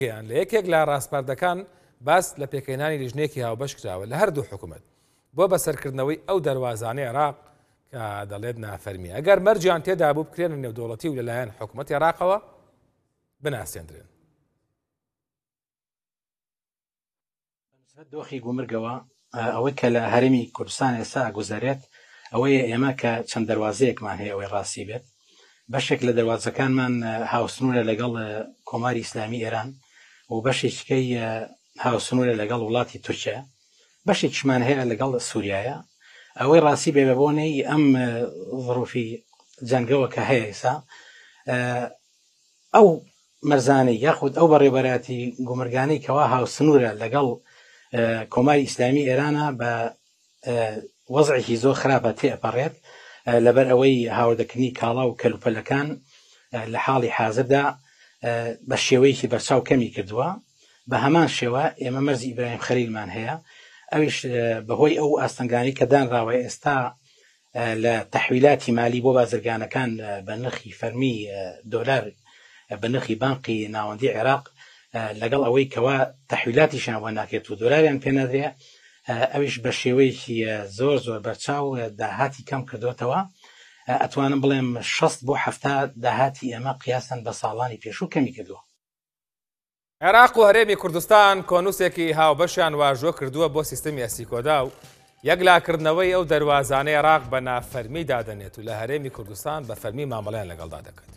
لە یەکێک لە ڕاستپەردەکان باس لە پێکەینانی لیژنێکی هاوبەش کراوە لە هەردوو حکوومەت بۆ بەسەرکردنەوەی ئەو دەواازانەی عێراق کە دەڵێت نافەرمی ئەگەر مەرجیان تێدا بوو بکرێنە نێودەوڵەتی و لەلایەن حکوومەتی عێراقەوە بناسیێنرێن. دۆخی گومرگەوە ئەوەی کە لە هەرێمی کوردستان ئێستا گوزارێت ئەوەیە ئێمە کە چەند دەواازەیەکمان هەیە ئەوەی ڕاستی بێت بەشێک لە دەواازەکانمان هاوسنوورە لەگەڵ کۆماری ئیسلامی ئێران و بەشێکەکەی هاوسنوورە لەگەڵ وڵاتی تورکیا بەشێکیشمان هەیە لەگەڵ سووریایە ئەوەی ڕاستی بێ بەبوونەی ئەم ظروفی جەنگەوە کە هەیە ئێستا ئەو مەرزانەی یاخود ئەو بەڕێوەبەراتی گومرگانەی کەوا هاوسنوورە لەگەڵ کۆماری ئیسلامی ئێرانە بە وەزعێکی زۆر خراپە تێئەپەڕێت لەبەر ئەوەی هاوردەکردنی کاڵا و کەلوپەلەکان لە حاڵی حازردا بە شێوەیەکی بەرچاو کەمی کردووە بە هەمان شێوە ئێمە مەرزی ئیبراهیم خەلیلمان هەیە ئەویش بەهۆی ئەو ئاستەنگانی کە دانراوە ئێستا لە تەحویلاتی مالی بۆ بازرگانەکان بە نرخی فەرمی دۆلار بە نرخی بانقی ناوەندی عێراق لەگەڵ ئەوەی کەوا تەحویلاتیشان بۆ ناکرێت و دۆلاریان پێ نەدرێ ئەویش بە شێوەیەکی زۆر بەرچاو داهاتی کەم کردوێتەوە ئەتوانم بڵێم 60 بۆ 70 داهاتی ئێمە قیاسەن بە ساڵانی پێشوو کەمی کردووە. عێراق و هەرێمی کوردستان کۆنووسێکی هاوبەشیان واژۆ کردووە بۆ سیستەمی ئەسیکۆدا و یەکلاکردنەوەی ئەو دەواازانەی عێراق بە نافەرمی دادەنێت و لە هەرێمی کوردستان بە فەرمی مامەڵەیان لەگەڵدا دەکات.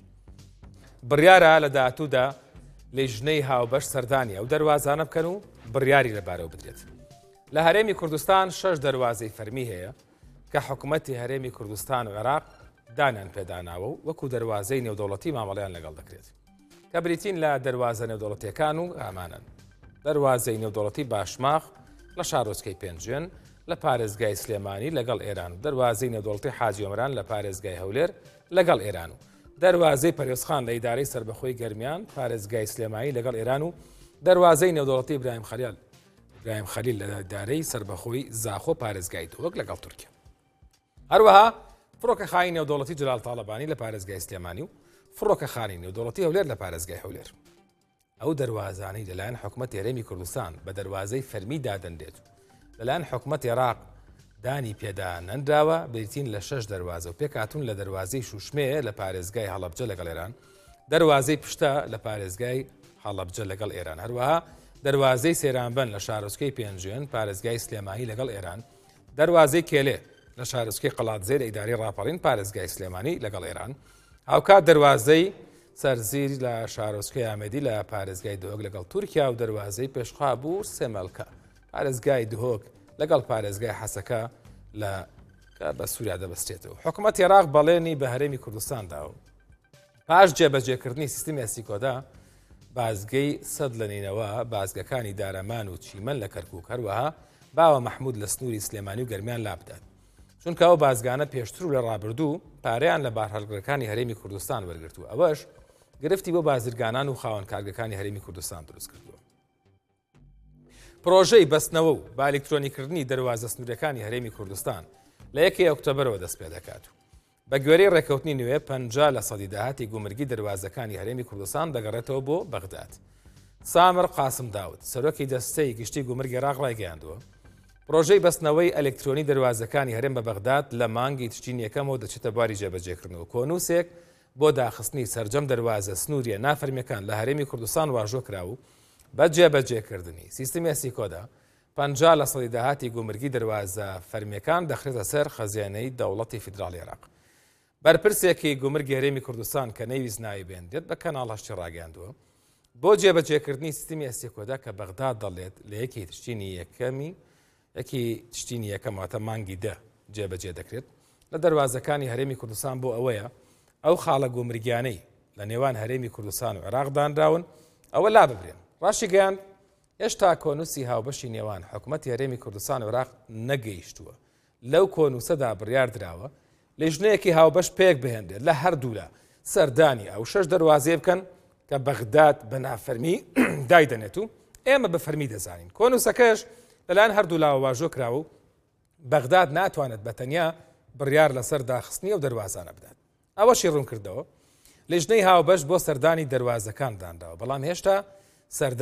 بڕیارە لە داهاتوودا لیژنەی هاوبەش سەردانی ئەو دەواازانە بکەن و بڕیاری لەبارەوە بدرێت. لە هەرێمی کوردستان 6 دەواازەی فەرمی هەیە کە حکوومەتی هەرێمی کوردستان و عێراق دانیان پێداناوە و وەکو دەواازەی نێودەوڵەتی مامەڵەیان لەگەڵ دەکرێت کە بریتین لە دەواازە نێودەوڵەتیەکان و ئامانن. دەواازەی نێودەوڵەتی باشماخ لە شارۆچکەی پێنجێن لە پارێزگای سلێمانی لەگەڵ ئێران و دەواازەی نێودەوڵەتی حاجی عومران لە پارێزگای هەولێر لەگەڵ ئێران و دەواازەی پەرێزخان لە ئیدارەی سربەخۆی گەرمیان پارێزگای سلێمانی لەگەڵ ئێران و دەواازەی نێودەوڵەتی ئیبراهیم خەلیل لە ئیدارەی سربەخۆی زاخۆ پارێزگای دۆک لەگەڵ تورکیا. هەروەها فڕۆکەخانی نێودەوڵەتی جەلال تاڵەبانی لە پارێزگای سلێمانی و فڕۆکەخانی نێودەوڵەتی هەولێر لە پارێزگای هەولێر. ئەو دەواازانەی لەلایەن حکوومەتی هەرێمی کوردستان بە دەواازەی فەرمی دادەنرێت لەلایەن حکوومەتی عێراق دانی پێدا نەنراوە بریتین لە 6 دەواازە و پێکهاتوون لە دەواازەی شوشمێ لە پارێزگای هەڵەبجە لەگەڵ ئێران، دەواازەی پشتە لە پارێزگای هەڵەبجە لەگەڵ ئێران، هەروەها دەواازەی سێرانبەن لە شارۆچکەی پێنجێن پارێزگای سلێمانی لەگەڵ ئێران، دەواازەی کێلێ لە شارۆچکەی قەڵاتزێر ئیداری ڕاپەڕین پارێزگای سلێمانی لەگەڵ ئێران، هاوکات دەواازەی سەرزیر لە شارۆچکەی ئامێدی لە پارێزگای دهۆک لەگەڵ تورکیا و دەواازەی پێشخابوو سێمەلکە پارێزگای دهۆک لەگەڵ پارێزگای حەسەکە لە بە سووریا دەبەستێتەوە. حکوومەتی عێراق بەڵێنی بە هەرێمی کوردستان داوە پاش جێبەجێکردنی سیستمی ئەسیکۆدا بازگەی سەد لە نینەوە بازگەکانی دارەمان و چیمەن لە کەرکووک هەروەها باوە مەحموود لە سنووری سلێمانی و گەرمیان لابدات چونکە ئەو بازگانە پێشتر و لە ڕابردوو پارەیان لە بارهەڵگرەکانی هەرێمی کوردستان وەرگرتووە ئەوەش گرفتی بۆ بازرگانان و خاوەن کارگەکانی هەرێمی کوردستان دروست کردووە. پرۆژەی بەستنەوە و با ئەلکترۆنیکردنی دەواازە سنوورەکانی هەرێمی کوردستان لە 1 ئۆکتۆبەرەوە دەست پێ دەکات بە گوێرەی ڕێکەوتنی نوێ 50% داهاتی گومرگی دەواازەکانی هەرێمی کوردستان دەگەڕێتەوە بۆ بەغداد. سامر قاسم داود سەرۆکی دەستەی گشتی گومرگی عێراق ڕایگەیاندووە پرۆژەی بەستنەوەی ئەلکترۆنی دەواازەکانی هەرێم بە بەغداد لە مانگی تشتین یەکەمەوە دەچێتە بواری جێبەجێکردنەوە. کۆنووسێک بۆ داخستنی سەرجەم دەواازە سنووریە نافەرمیەکان لە هەرێمی کوردستان واژۆ کرا و بە جێبەجێکردنی سیستمی ئەسیکۆدا 50% داهاتی گومرگی دەواازە فەرمیەکان دەخرێتە سەر خەزیانەی دەوڵەتی فیدراڵی عێراق. بەرپرسێکی گومرگی هەرێمی کوردستان کە نەیویست ناوی بێندێت بە کەناڵ هەشتی ڕاگەاندووە بۆ جێبەجێکردنی سیستمی ئەسیکۆدا کە بەغداد دەڵێت لە یەکی تشتینی یەکەماتە مانگی دە جێبەجێ دەکرێت لە دەواازەکانی هەرێمی کوردستان بۆ ئەوەیە ئەو خاڵە گومرگیانەی لە نێوان هەرێمی کوردستان و عێراق دانراون ئەوە لا ببرێن. ڕاشی گەیاند هێشتا کۆنووسی هاوبەشی نێوان حکوومەتی هەرێمی کوردستان و عێراق نەگەیشتووە. لەو کۆنووسەدا بڕیار درراوە لیژنەیەکی هاوبەش پێک بهێنرێت لە هەردوولا سەردانی ئەو 6 دەواازێ بکەن کە بەغداد بە نافەرمی دایدەنێت و ئێمە بە فەرمی دەزانین. کۆنووسەکەش لەلایەن هەردوولاوە واژۆ کراوە و بەغداد ناتوانێت بەتەنیا بڕیار لەسەر داخستنی ئەو دەواازانە بدات. ئەوەشی ڕوون کردەوە لیژنەی هاوبەش بۆ سەردانی دەواازەکان دانراوە بەڵام هێشتا